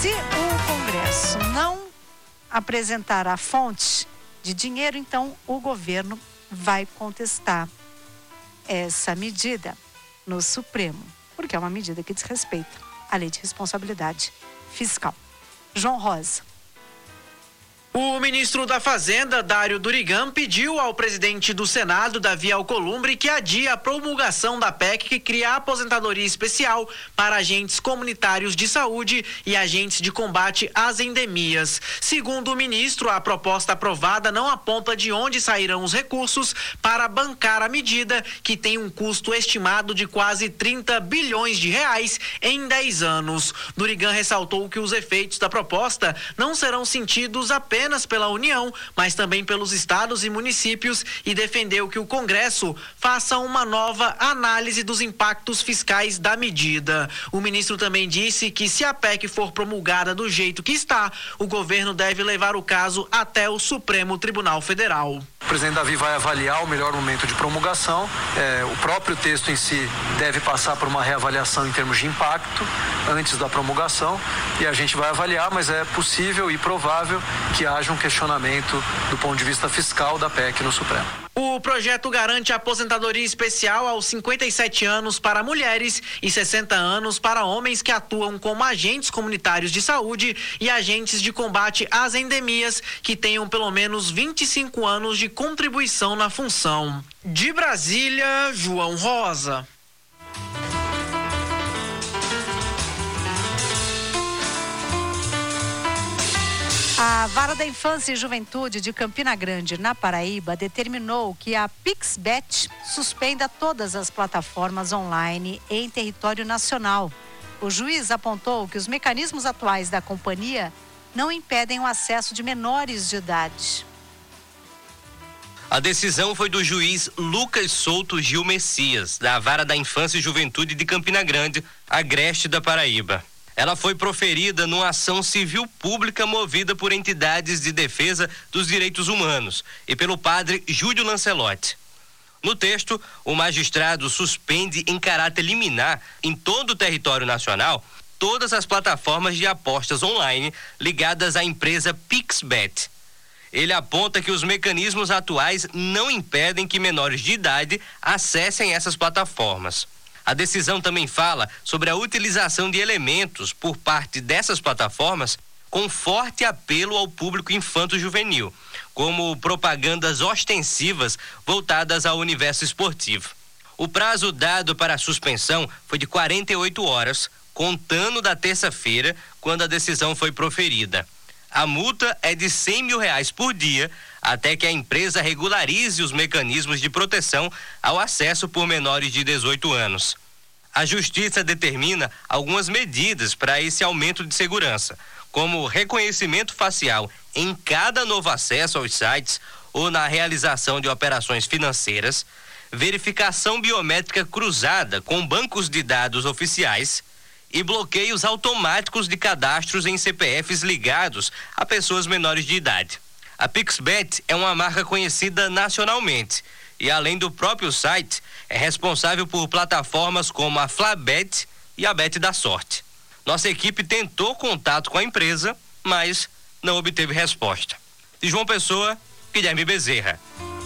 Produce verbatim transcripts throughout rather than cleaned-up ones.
Se o Congresso não apresentar a fonte de dinheiro, então o governo vai contestar essa medida no Supremo, porque é uma medida que desrespeita a lei de responsabilidade fiscal. João Rosa. O ministro da Fazenda, Dário Durigan, pediu ao presidente do Senado, Davi Alcolumbre, que adie a promulgação da P E C que cria a aposentadoria especial para agentes comunitários de saúde e agentes de combate às endemias. Segundo o ministro, a proposta aprovada não aponta de onde sairão os recursos para bancar a medida, que tem um custo estimado de quase trinta bilhões de reais em dez anos. Durigan ressaltou que os efeitos da proposta não serão sentidos apenas apenas pela União, mas também pelos estados e municípios, e defendeu que o Congresso faça uma nova análise dos impactos fiscais da medida. O ministro também disse que se a P E C for promulgada do jeito que está, o governo deve levar o caso até o Supremo Tribunal Federal. O presidente Davi vai avaliar o melhor momento de promulgação. É, o próprio texto em si deve passar por uma reavaliação em termos de impacto antes da promulgação, e a gente vai avaliar, mas é possível e provável que haja um questionamento do ponto de vista fiscal da P E C no Supremo. O projeto garante a aposentadoria especial aos cinquenta e sete anos para mulheres e sessenta anos para homens que atuam como agentes comunitários de saúde e agentes de combate às endemias que tenham pelo menos vinte e cinco anos de contribuição na função. De Brasília, João Rosa. A Vara da Infância e Juventude de Campina Grande, na Paraíba, determinou que a Pixbet suspenda todas as plataformas online em território nacional. O juiz apontou que os mecanismos atuais da companhia não impedem o acesso de menores de idade. A decisão foi do juiz Lucas Souto Gil Messias, da Vara da Infância e Juventude de Campina Grande, agreste da Paraíba. Ela foi proferida numa ação civil pública movida por entidades de defesa dos direitos humanos e pelo padre Júlio Lancelotti. No texto, o magistrado suspende em caráter liminar, em todo o território nacional, todas as plataformas de apostas online ligadas à empresa Pixbet. Ele aponta que os mecanismos atuais não impedem que menores de idade acessem essas plataformas. A decisão também fala sobre a utilização de elementos por parte dessas plataformas com forte apelo ao público infanto-juvenil, como propagandas ostensivas voltadas ao universo esportivo. O prazo dado para a suspensão foi de quarenta e oito horas, contando da terça-feira, quando a decisão foi proferida. A multa é de cem mil reais por dia, até que a empresa regularize os mecanismos de proteção ao acesso por menores de dezoito anos. A Justiça determina algumas medidas para esse aumento de segurança, como reconhecimento facial em cada novo acesso aos sites ou na realização de operações financeiras, verificação biométrica cruzada com bancos de dados oficiais e bloqueios automáticos de cadastros em C P Fs ligados a pessoas menores de idade. A Pixbet é uma marca conhecida nacionalmente e, além do próprio site, é responsável por plataformas como a Flabet e a Bet da Sorte. Nossa equipe tentou contato com a empresa, mas não obteve resposta. De João Pessoa, Guilherme Bezerra.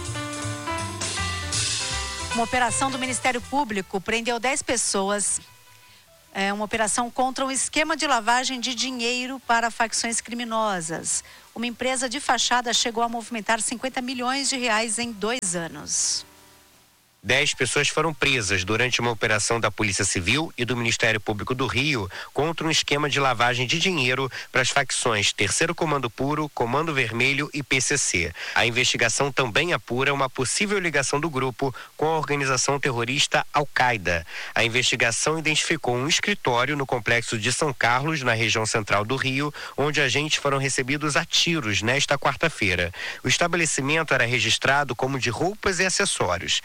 Uma operação do Ministério Público prendeu dez pessoas. É uma operação contra um esquema de lavagem de dinheiro para facções criminosas. Uma empresa de fachada chegou a movimentar cinquenta milhões de reais em dois anos. Dez pessoas foram presas durante uma operação da Polícia Civil e do Ministério Público do Rio contra um esquema de lavagem de dinheiro para as facções Terceiro Comando Puro, Comando Vermelho e P C C. A investigação também apura uma possível ligação do grupo com a organização terrorista Al-Qaeda. A investigação identificou um escritório no complexo de São Carlos, na região central do Rio, onde agentes foram recebidos a tiros nesta quarta-feira. O estabelecimento era registrado como de roupas e acessórios, mas a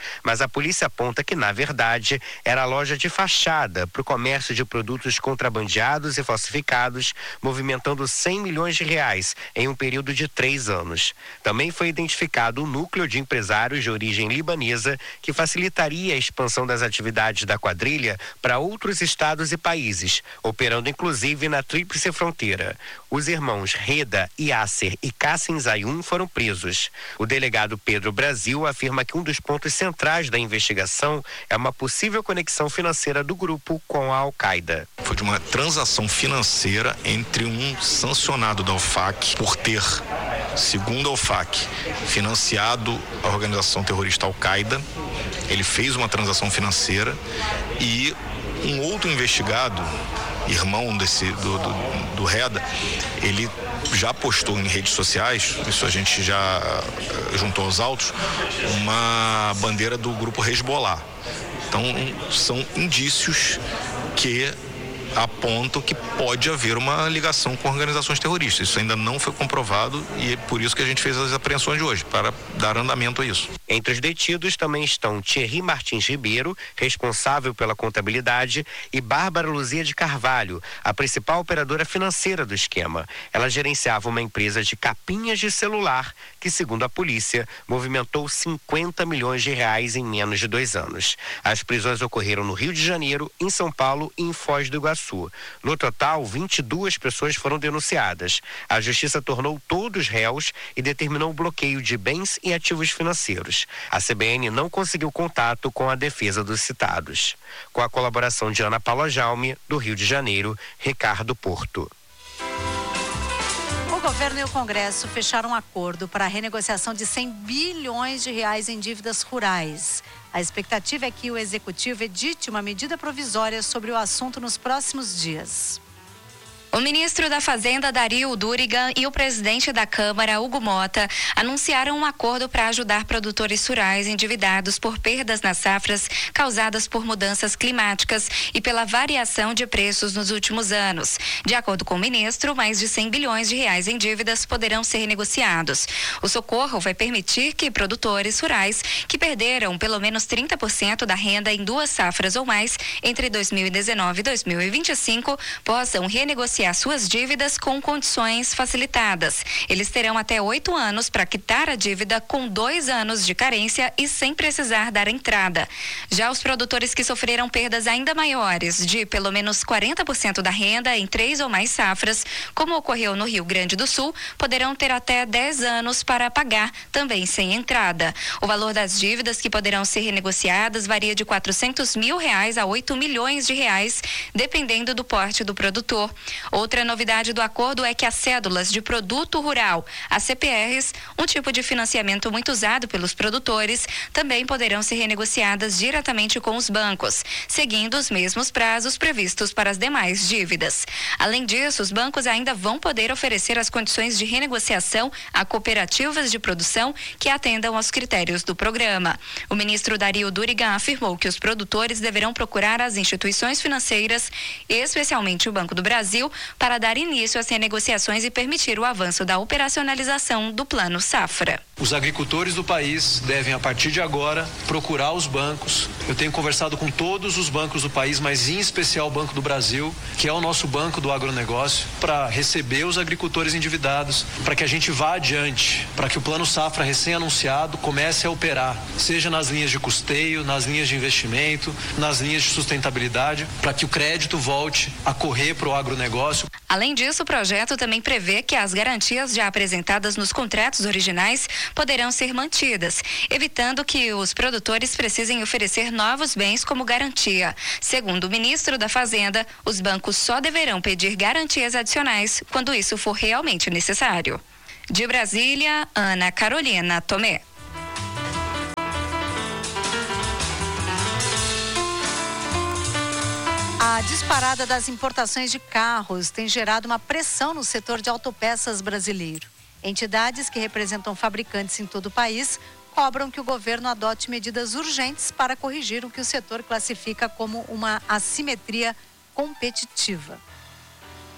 a polícia aponta que, na verdade, era a loja de fachada para o comércio de produtos contrabandeados e falsificados, movimentando cem milhões de reais em um período de três anos. Também foi identificado um núcleo de empresários de origem libanesa que facilitaria a expansão das atividades da quadrilha para outros estados e países, operando inclusive na Tríplice Fronteira. Os irmãos Reda, Yasser e Kassim Zayun foram presos. O delegado Pedro Brasil afirma que um dos pontos centrais da investigação é uma possível conexão financeira do grupo com a Al-Qaeda. Foi de uma transação financeira entre um sancionado da O F A C por ter, segundo a O F A C, financiado a organização terrorista Al-Qaeda. Ele fez uma transação financeira e um outro investigado, irmão desse, do, do, do Reda, ele já postou em redes sociais, isso a gente já juntou aos autos, uma bandeira do grupo Hezbollah. Então, são indícios que apontam que pode haver uma ligação com organizações terroristas. Isso ainda não foi comprovado e é por isso que a gente fez as apreensões de hoje, para dar andamento a isso. Entre os detidos também estão Thierry Martins Ribeiro, responsável pela contabilidade, e Bárbara Luzia de Carvalho, a principal operadora financeira do esquema. Ela gerenciava uma empresa de capinhas de celular que, segundo a polícia, movimentou cinquenta milhões de reais em menos de dois anos. As prisões ocorreram no Rio de Janeiro, em São Paulo e em Foz do Iguaçu. No total, vinte e duas pessoas foram denunciadas. A justiça tornou todos réus e determinou o bloqueio de bens e ativos financeiros. A C B N não conseguiu contato com a defesa dos citados. Com a colaboração de Ana Paula Jaume, do Rio de Janeiro, Ricardo Porto. O governo e o Congresso fecharam um acordo para a renegociação de cem bilhões de reais em dívidas rurais. A expectativa é que o executivo edite uma medida provisória sobre o assunto nos próximos dias. O ministro da Fazenda, Dario Durigan, e o presidente da Câmara, Hugo Mota, anunciaram um acordo para ajudar produtores rurais endividados por perdas nas safras causadas por mudanças climáticas e pela variação de preços nos últimos anos. De acordo com o ministro, mais de cem bilhões de reais em dívidas poderão ser renegociados. O socorro vai permitir que produtores rurais que perderam pelo menos trinta por cento da renda em duas safras ou mais entre dois mil e dezenove e dois mil e vinte e cinco possam renegociar suas dívidas com condições facilitadas. Eles terão até oito anos para quitar a dívida com dois anos de carência e sem precisar dar entrada. Já os produtores que sofreram perdas ainda maiores, de pelo menos quarenta por cento da renda em três ou mais safras, como ocorreu no Rio Grande do Sul, poderão ter até dez anos para pagar, também sem entrada. O valor das dívidas que poderão ser renegociadas varia de quatrocentos mil reais a oito milhões de reais, dependendo do porte do produtor. Outra novidade do acordo é que as cédulas de produto rural, as C P Rs, um tipo de financiamento muito usado pelos produtores, também poderão ser renegociadas diretamente com os bancos, seguindo os mesmos prazos previstos para as demais dívidas. Além disso, os bancos ainda vão poder oferecer as condições de renegociação a cooperativas de produção que atendam aos critérios do programa. O ministro Dario Durigan afirmou que os produtores deverão procurar as instituições financeiras, especialmente o Banco do Brasil, para dar início às renegociações e permitir o avanço da operacionalização do Plano Safra. Os agricultores do país devem, a partir de agora, procurar os bancos. Eu tenho conversado com todos os bancos do país, mas em especial o Banco do Brasil, que é o nosso banco do agronegócio, para receber os agricultores endividados, para que a gente vá adiante, para que o Plano Safra recém-anunciado comece a operar, seja nas linhas de custeio, nas linhas de investimento, nas linhas de sustentabilidade, para que o crédito volte a correr para o agronegócio. Além disso, o projeto também prevê que as garantias já apresentadas nos contratos originais poderão ser mantidas, evitando que os produtores precisem oferecer novos bens como garantia. Segundo o ministro da Fazenda, os bancos só deverão pedir garantias adicionais quando isso for realmente necessário. De Brasília, Ana Carolina Tomé. A disparada das importações de carros tem gerado uma pressão no setor de autopeças brasileiro. Entidades que representam fabricantes em todo o país cobram que o governo adote medidas urgentes para corrigir o que o setor classifica como uma assimetria competitiva.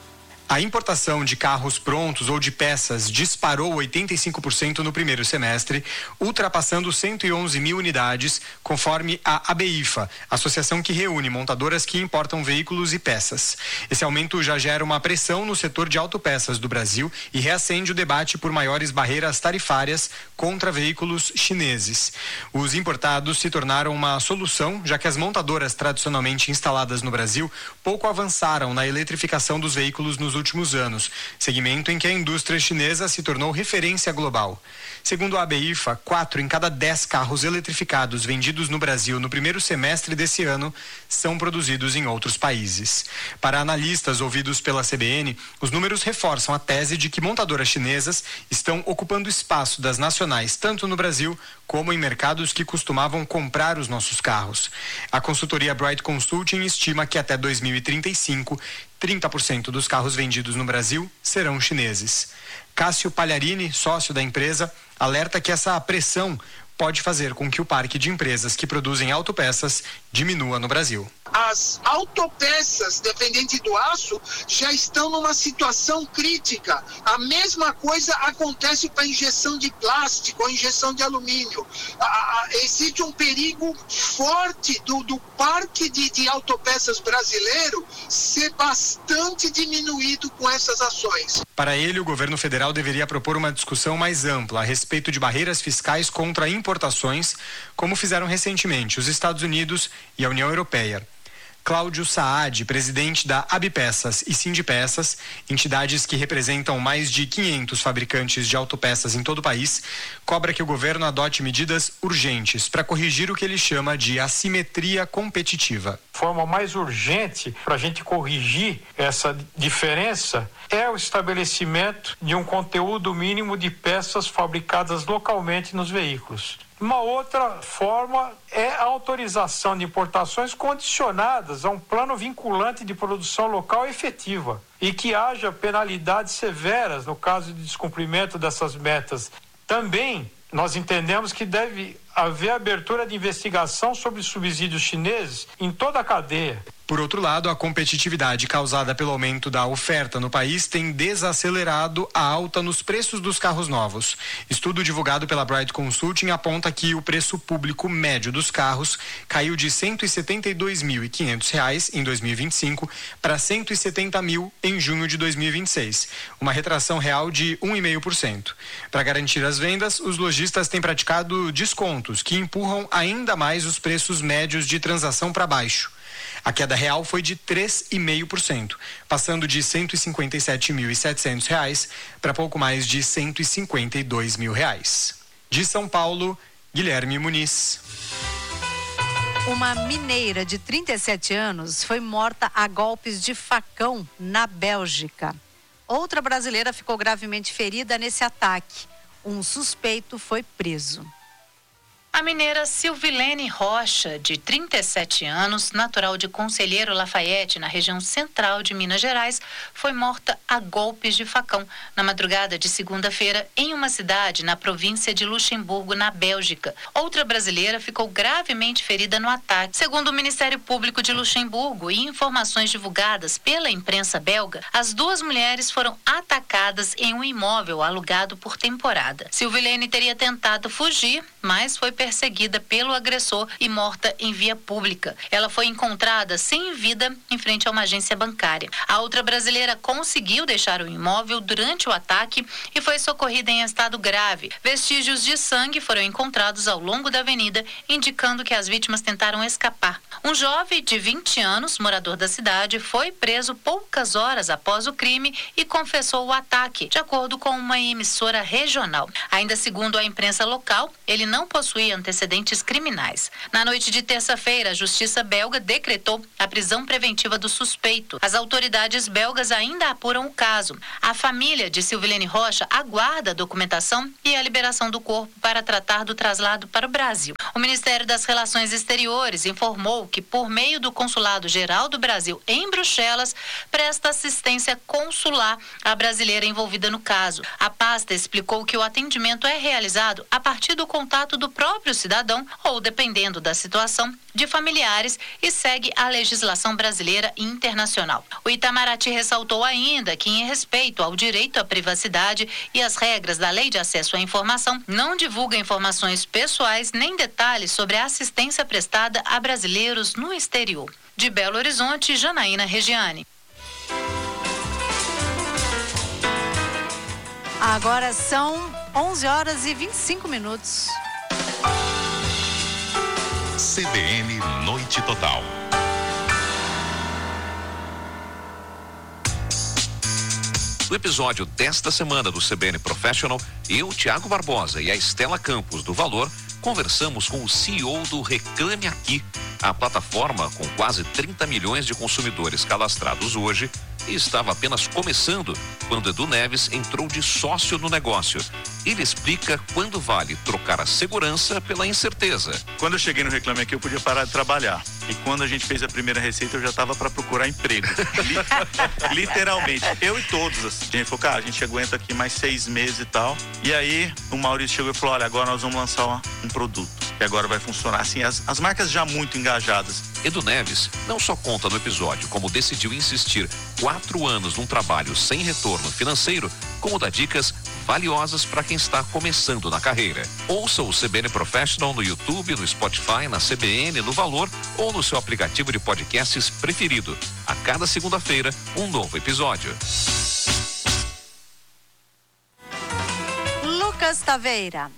A importação de carros prontos ou de peças disparou oitenta e cinco por cento no primeiro semestre, ultrapassando cento e onze mil unidades, conforme a ABIFA, associação que reúne montadoras que importam veículos e peças. Esse aumento já gera uma pressão no setor de autopeças do Brasil e reacende o debate por maiores barreiras tarifárias contra veículos chineses. Os importados se tornaram uma solução, já que as montadoras tradicionalmente instaladas no Brasil pouco avançaram na eletrificação dos veículos nos últimos anos, segmento em que a indústria chinesa se tornou referência global. Segundo a ABIFA, quatro em cada dez carros eletrificados vendidos no Brasil no primeiro semestre desse ano são produzidos em outros países. Para analistas ouvidos pela C B N, os números reforçam a tese de que montadoras chinesas estão ocupando espaço das nacionais tanto no Brasil como em mercados que costumavam comprar os nossos carros. A consultoria Bright Consulting estima que até dois mil e trinta e cinco, trinta por cento dos carros vendidos no Brasil serão chineses. Cássio Pagliarini, sócio da empresa, alerta que essa pressão pode fazer com que o parque de empresas que produzem autopeças diminua no Brasil. As autopeças, dependente do aço, já estão numa situação crítica. A mesma coisa acontece para a injeção de plástico ou injeção de alumínio. A, a, existe um perigo forte do, do parque de, de autopeças brasileiro ser bastante diminuído com essas ações. Para ele, o governo federal deveria propor uma discussão mais ampla a respeito de barreiras fiscais contra importações, como fizeram recentemente os Estados Unidos e a União Europeia. Cláudio Saad, presidente da Abpeças e Sindipeças, entidades que representam mais de quinhentos fabricantes de autopeças em todo o país, cobra que o governo adote medidas urgentes para corrigir o que ele chama de assimetria competitiva. A forma mais urgente para a gente corrigir essa diferença é o estabelecimento de um conteúdo mínimo de peças fabricadas localmente nos veículos. Uma outra forma é a autorização de importações condicionadas a um plano vinculante de produção local efetiva e que haja penalidades severas no caso de descumprimento dessas metas. Também nós entendemos que deve haver abertura de investigação sobre subsídios chineses em toda a cadeia. Por outro lado, a competitividade causada pelo aumento da oferta no país tem desacelerado a alta nos preços dos carros novos. Estudo divulgado pela Bright Consulting aponta que o preço público médio dos carros caiu de cento e setenta e dois mil e quinhentos reais em dois mil e vinte e cinco para cento e setenta mil em junho de dois mil e vinte e seis, uma retração real de um vírgula cinco por cento. Para garantir as vendas, os lojistas têm praticado descontos que empurram ainda mais os preços médios de transação para baixo. A queda real foi de três vírgula cinco por cento, passando de cento e cinquenta e sete mil e setecentos reais para pouco mais de cento e cinquenta e dois mil reais. De São Paulo, Guilherme Muniz. Uma mineira de trinta e sete anos foi morta a golpes de facão na Bélgica. Outra brasileira ficou gravemente ferida nesse ataque. Um suspeito foi preso. A mineira Silvilene Rocha, de trinta e sete anos, natural de Conselheiro Lafayette, na região central de Minas Gerais, foi morta a golpes de facão na madrugada de segunda-feira em uma cidade na província de Luxemburgo, na Bélgica. Outra brasileira ficou gravemente ferida no ataque. Segundo o Ministério Público de Luxemburgo e informações divulgadas pela imprensa belga, as duas mulheres foram atacadas em um imóvel alugado por temporada. Silvilene teria tentado fugir, mas foi perseguida pelo agressor e morta em via pública. Ela foi encontrada sem vida em frente a uma agência bancária. A outra brasileira conseguiu deixar o imóvel durante o ataque e foi socorrida em estado grave. Vestígios de sangue foram encontrados ao longo da avenida, indicando que as vítimas tentaram escapar. Um jovem de vinte anos, morador da cidade, foi preso poucas horas após o crime e confessou o ataque, de acordo com uma emissora regional. Ainda segundo a imprensa local, ele não possuía antecedentes criminais. Na noite de terça-feira, a justiça belga decretou a prisão preventiva do suspeito. As autoridades belgas ainda apuram o caso. A família de Silvilene Rocha aguarda a documentação e a liberação do corpo para tratar do traslado para o Brasil. O Ministério das Relações Exteriores informou que, por meio do Consulado Geral do Brasil em Bruxelas, presta assistência consular à brasileira envolvida no caso. A pasta explicou que o atendimento é realizado a partir do contato do próprio próprio cidadão ou, dependendo da situação, de familiares e segue a legislação brasileira e internacional. O Itamaraty ressaltou ainda que, em respeito ao direito à privacidade e às regras da Lei de Acesso à Informação, não divulga informações pessoais nem detalhes sobre a assistência prestada a brasileiros no exterior. De Belo Horizonte, Janaína Regiane. Agora são onze horas e vinte e cinco minutos. C B N Noite Total. No episódio desta semana do C B N Professional, eu, Tiago Barbosa e a Estela Campos do Valor conversamos com o C E O do Reclame Aqui, a plataforma com quase trinta milhões de consumidores cadastrados hoje e estava apenas começando quando Edu Neves entrou de sócio no negócio. Ele explica quando vale trocar a segurança pela incerteza. Quando eu cheguei no Reclame Aqui, eu podia parar de trabalhar. E quando a gente fez a primeira receita, eu já estava para procurar emprego. Literalmente. Eu e todos. Assim. A gente falou, cara, a gente aguenta aqui mais seis meses e tal. E aí, o Maurício chegou e falou, olha, agora nós vamos lançar um produto. Que agora vai funcionar. Assim, as, as marcas já muito engajadas. Edu Neves não só conta no episódio como decidiu insistir quatro anos num trabalho sem retorno financeiro, como dá dicas valiosas para quem está começando na carreira. Ouça o C B N Professional no YouTube, no Spotify, na C B N, no Valor ou no seu aplicativo de podcasts preferido. A cada segunda-feira, um novo episódio. Lucas Taveira.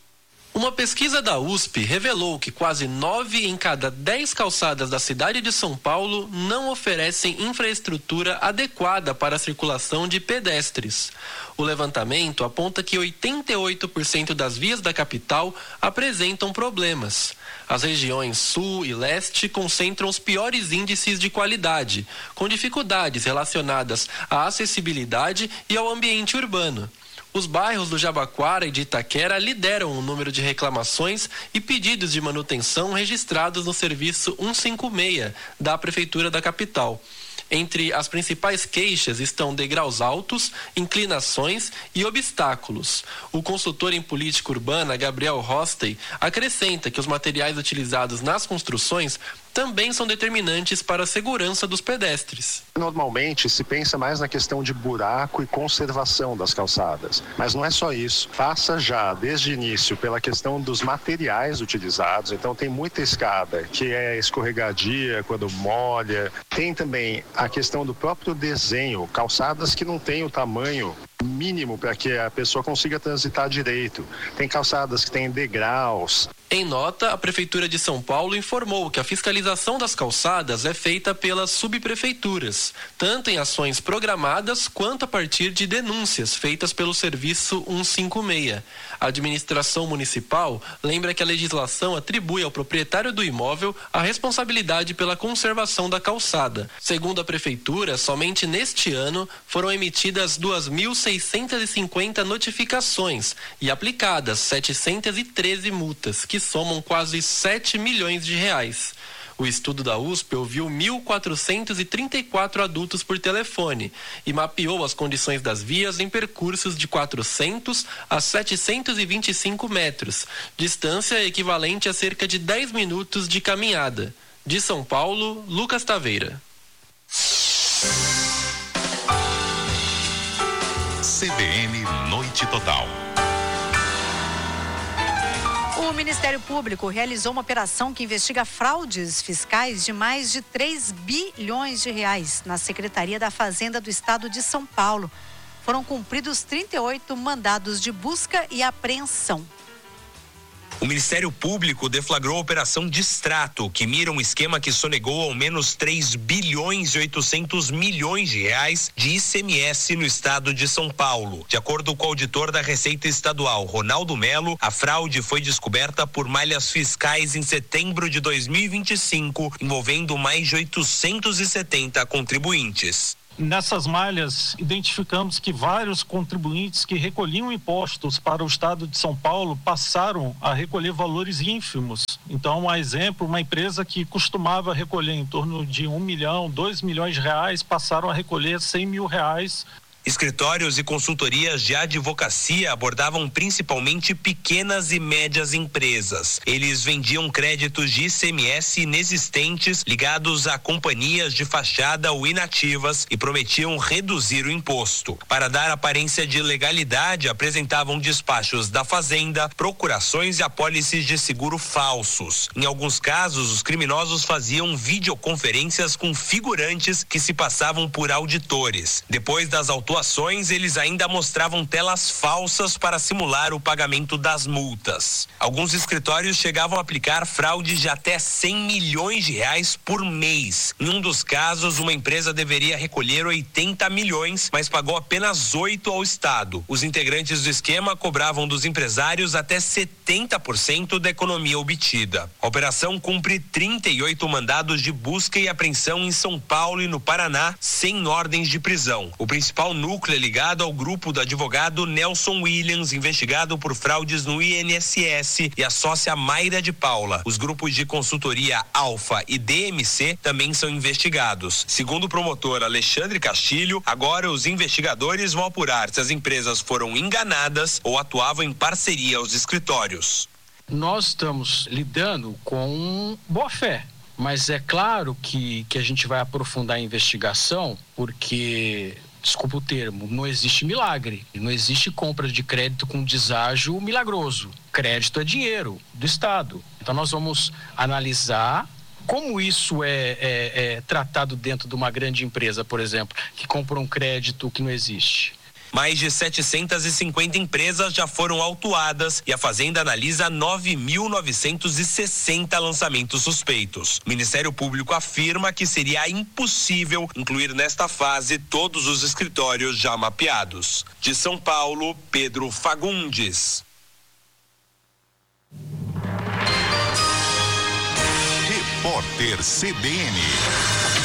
Uma pesquisa da U S P revelou que quase nove em cada dez calçadas da cidade de São Paulo não oferecem infraestrutura adequada para a circulação de pedestres. O levantamento aponta que oitenta e oito por cento das vias da capital apresentam problemas. As regiões sul e leste concentram os piores índices de qualidade, com dificuldades relacionadas à acessibilidade e ao ambiente urbano. Os bairros do Jabaquara e de Itaquera lideram o número de reclamações e pedidos de manutenção registrados no serviço cento e cinquenta e seis da Prefeitura da capital. Entre as principais queixas estão degraus altos, inclinações e obstáculos. O consultor em política urbana, Gabriel Rostey, acrescenta que os materiais utilizados nas construções também são determinantes para a segurança dos pedestres. Normalmente se pensa mais na questão de buraco e conservação das calçadas, mas não é só isso. Passa já desde o início pela questão dos materiais utilizados, então tem muita escada que é escorregadia quando molha. Tem também a questão do próprio desenho, calçadas que não têm o tamanho mínimo para que a pessoa consiga transitar direito. Tem calçadas que têm degraus. Em nota, a Prefeitura de São Paulo informou que a fiscalização das calçadas é feita pelas subprefeituras, tanto em ações programadas quanto a partir de denúncias feitas pelo serviço cento e cinquenta e seis. A administração municipal lembra que a legislação atribui ao proprietário do imóvel a responsabilidade pela conservação da calçada. Segundo a Prefeitura, somente neste ano foram emitidas duas mil seiscentas e cinquenta notificações e aplicadas setecentas e treze multas, que somam quase sete milhões de reais. O estudo da U S P ouviu mil quatrocentos e trinta e quatro adultos por telefone e mapeou as condições das vias em percursos de quatrocentos a setecentos e vinte e cinco metros, distância equivalente a cerca de dez minutos de caminhada. De São Paulo, Lucas Taveira. C B N Noite Total. O Ministério Público realizou uma operação que investiga fraudes fiscais de mais de três bilhões de reais na Secretaria da Fazenda do Estado de São Paulo. Foram cumpridos trinta e oito mandados de busca e apreensão. O Ministério Público deflagrou a Operação Distrato, que mira um esquema que sonegou ao menos três bilhões e oitocentos milhões de reais de I C M S no estado de São Paulo. De acordo com o auditor da Receita Estadual, Ronaldo Melo, a fraude foi descoberta por malhas fiscais em setembro de dois mil e vinte e cinco, envolvendo mais de oitocentos e setenta contribuintes. Nessas malhas, identificamos que vários contribuintes que recolhiam impostos para o estado de São Paulo passaram a recolher valores ínfimos. Então, a exemplo, uma empresa que costumava recolher em torno de um milhão, dois milhões de reais, passaram a recolher cem mil reais. Escritórios e consultorias de advocacia abordavam principalmente pequenas e médias empresas. Eles vendiam créditos de I C M S inexistentes ligados a companhias de fachada ou inativas e prometiam reduzir o imposto. Para dar aparência de legalidade, apresentavam despachos da Fazenda, procurações e apólices de seguro falsos. Em alguns casos, os criminosos faziam videoconferências com figurantes que se passavam por auditores. Depois das autuações, eles ainda mostravam telas falsas para simular o pagamento das multas. Alguns escritórios chegavam a aplicar fraudes de até cem milhões de reais por mês. Em um dos casos, uma empresa deveria recolher oitenta milhões, mas pagou apenas oito ao Estado. Os integrantes do esquema cobravam dos empresários até setenta por cento da economia obtida. A operação cumpre trinta e oito mandados de busca e apreensão em São Paulo e no Paraná, sem ordens de prisão. O principal núcleo é ligado ao grupo do advogado Nelson Williams, investigado por fraudes no I N S S, e a sócia Mayra de Paula. Os grupos de consultoria Alfa e D M C também são investigados. Segundo o promotor Alexandre Castilho, agora os investigadores vão apurar se as empresas foram enganadas ou atuavam em parceria aos escritórios. Nós estamos lidando com boa fé, mas é claro que, que a gente vai aprofundar a investigação, porque, desculpa o termo, não existe milagre, não existe compra de crédito com deságio milagroso. Crédito é dinheiro do Estado. Então nós vamos analisar como isso é, é, é tratado dentro de uma grande empresa, por exemplo, que compra um crédito que não existe. Mais de setecentas e cinquenta empresas já foram autuadas e a Fazenda analisa nove mil novecentos e sessenta lançamentos suspeitos. O Ministério Público afirma que seria impossível incluir nesta fase todos os escritórios já mapeados. De São Paulo, Pedro Fagundes. Repórter C B N.